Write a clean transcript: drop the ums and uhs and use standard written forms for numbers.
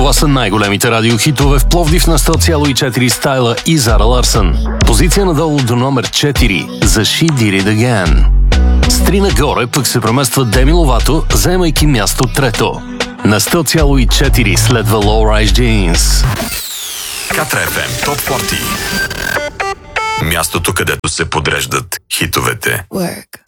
Това са най-големите радиохитове в Пловдив на 100,4 Стайла и Зара Ларсън. Позиция надолу до номер 4 за She Did It Again. С 3 нагоре пък се премества Деми Ловато, заемайки място трето. На 100,4 следва Low Rise Jeans. Катра FM Топ 40. Мястото, където се подреждат хитовете. Work.